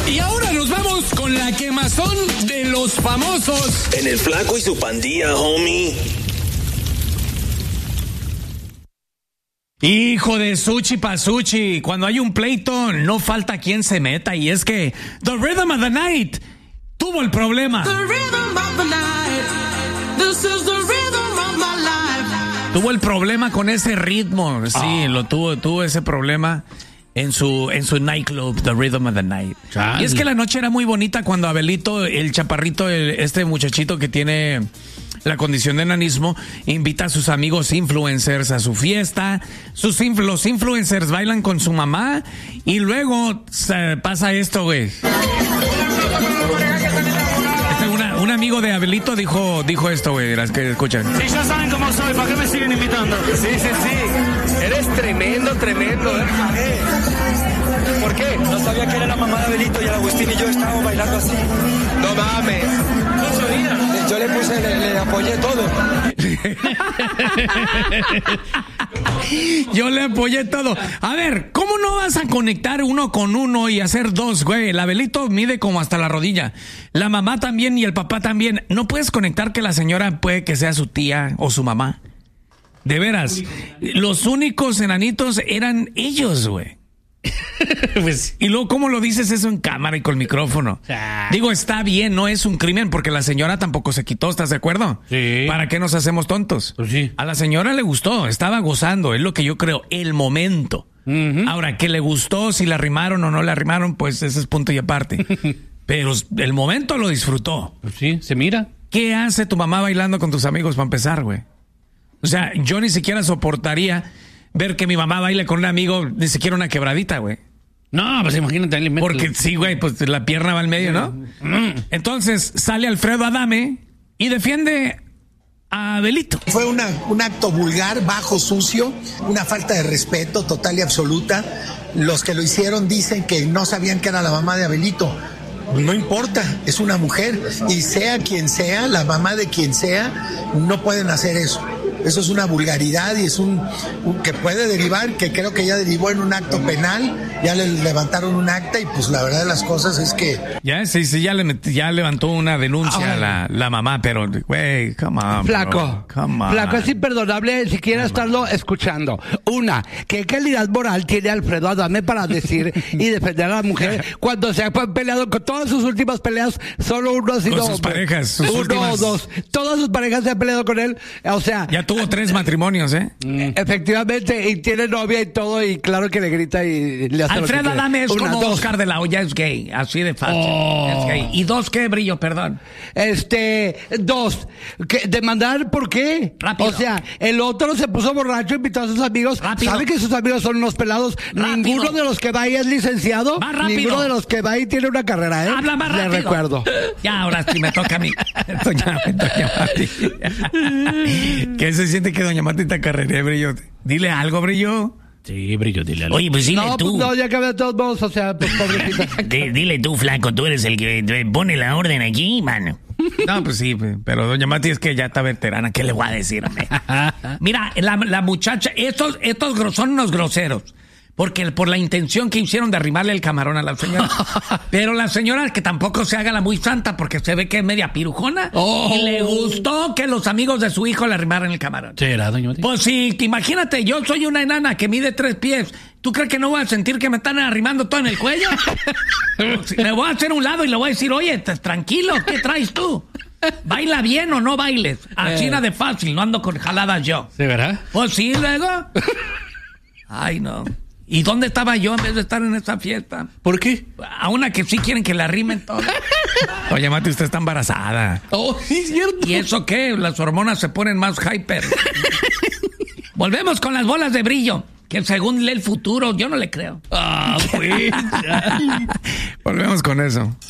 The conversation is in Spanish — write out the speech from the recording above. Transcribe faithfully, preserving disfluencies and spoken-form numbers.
Y ahora nos vamos con la quemazón de los famosos. En el Flaco y su pandilla, homie. Hijo de Suchi Pasuchi, cuando hay un pleito no falta quien se meta, y es que The Rhythm of the Night tuvo el problema. The rhythm of the night. This is the rhythm of my life. Tuvo el problema con ese ritmo, sí, oh. lo tuvo, tuvo ese problema en su en su nightclub, The Rhythm of the Night. Chale. Y es que la noche era muy bonita cuando Abelito, el chaparrito, el, este muchachito que tiene la condición de enanismo, invita a sus amigos influencers a su fiesta. Sus influ- los influencers bailan con su mamá y luego se pasa esto, güey. Este, una, un amigo de Abelito dijo, dijo esto, güey, las que escuchan. Si ya saben cómo soy, ¿para qué me siguen invitando? Sí, sí, sí. Eres tremendo, tremendo, ¿eh? ¿Por qué? No sabía que era la mamá de Abelito y el Agustín y yo estábamos bailando así. No mames. No sabía. Yo le puse, le, le apoyé todo. Yo le apoyé todo. A ver, ¿cómo no vas a conectar uno con uno y hacer dos, güey? El Abelito mide como hasta la rodilla. La mamá también y el papá también. ¿No puedes conectar que la señora puede que sea su tía o su mamá? De veras. Los únicos enanitos eran ellos, güey. Pues, y luego, ¿cómo lo dices eso en cámara y con micrófono? Ah. Digo, está bien, no es un crimen porque la señora tampoco se quitó, ¿estás de acuerdo? Sí. ¿Para qué nos hacemos tontos? Pues sí. A la señora le gustó, estaba gozando, es lo que yo creo, el momento. Uh-huh. Ahora, que le gustó, si la arrimaron o no la arrimaron, pues ese es punto y aparte. Pero el momento lo disfrutó. Pues sí, se mira. ¿Qué hace tu mamá bailando con tus amigos para empezar, güey? O sea, yo ni siquiera soportaría ver que mi mamá baile con un amigo, ni siquiera una quebradita, güey. No, pues imagínate. Porque sí, güey, pues la pierna va al medio, ¿no? Entonces sale Alfredo Adame y defiende a Abelito. Fue una, un acto vulgar, bajo, sucio, una falta de respeto total y absoluta. Los que lo hicieron dicen que no sabían que era la mamá de Abelito. No importa, es una mujer y sea quien sea, la mamá de quien sea, no pueden hacer eso. Eso es una vulgaridad y es un, un que puede derivar, que creo que ya derivó en un acto penal, ya le levantaron un acta y pues la verdad de las cosas es que... Ya, sí, sí, ya, le, ya levantó una denuncia oh. la, la mamá, pero, güey, come on, Flaco, bro. Come on. Flaco, es imperdonable si quiere estarlo escuchando. Una, ¿qué calidad moral tiene Alfredo Adame para decir y defender a la mujer cuando se ha peleado con todas sus últimas peleas, solo uno ha sido... Con sus parejas, sus uno últimas... o dos. Todas sus parejas se han peleado con él, o sea... Ya tuvo tres matrimonios, ¿eh? Mm. Efectivamente, y tiene novia y todo, y claro que le grita y le hace Alfredo lo que Adame es Una, como dos. Oscar de la Hoya, es gay, así de fácil. Oh. Es gay. ¿Y dos qué, Brillo? Perdón. Este, dos. ¿Qué, ¿Demandar por qué? Rápido. O sea, el otro se puso borracho, invitó a sus amigos. Rápido. ¿Sabe que sus amigos son unos pelados? Rápido. Ninguno de los que va ahí es licenciado. Más rápido. Ninguno de los que va ahí tiene una carrera, ¿eh? Habla más rápido. Le recuerdo. Ya, ahora sí me toca a mí. Doña, doña Mati. ¿Qué se siente que doña Mati está carrera, Brillo? Dile algo, Brillo. Sí, Brillo, dile algo. Oye, pues dile no, tú. Pues no, ya acabé de todos modos, o sea, pues pobrecita. Dile tú, Flaco, tú eres el que pone la orden aquí, mano. No, pues sí, pero doña Mati es que ya está veterana, ¿qué le voy a decir? Mira, la, la muchacha, estos, estos gros, son unos groseros. Porque por la intención que hicieron de arrimarle el camarón a la señora. Pero la señora, que tampoco se haga la muy santa, porque se ve que es media pirujona. Oh. Y le gustó que los amigos de su hijo le arrimaran el camarón. ¿Será, doña Mati? Pues sí, imagínate, yo soy una enana que mide tres pies. ¿Tú crees que no voy a sentir que me están arrimando todo en el cuello? Me voy a hacer un lado y le voy a decir, oye, tranquilo, ¿qué traes tú? ¿Baila bien o no bailes? Así eh. de fácil, no ando con jaladas yo. ¿Sí, verdad? Pues sí, luego. Ay, no. ¿Y dónde estaba yo en vez de estar en esa fiesta? ¿Por qué? A una que sí quieren que la arrimen todo. Oye, Mati, usted está embarazada. Oh, sí, cierto. ¿Y eso qué? Las hormonas se ponen más hyper. Volvemos con las bolas de brillo. Que según lee el futuro, yo no le creo. Ah, pues. Volvemos con eso.